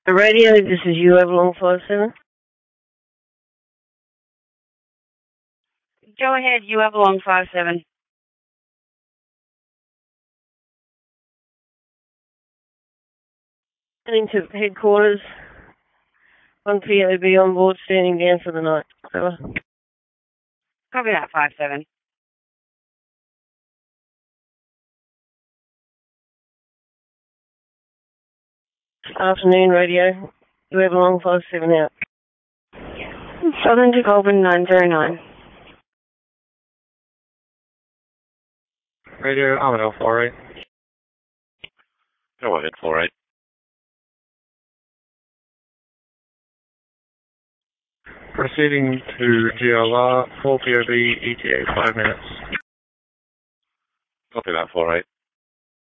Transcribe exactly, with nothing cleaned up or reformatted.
The radio, this is U Avalon five seven. Go ahead, U Avalon five seven. Heading to headquarters. One P O B on board, standing down for the night. Over. Copy that, five seven. Afternoon radio. U Avalon five seven out. Southern to Goulburn nine zero nine. Radio, I'm an L four eight. Go ahead, four eight. Proceeding to G L R, four P O B, E T A, five minutes. Copy that, four eight.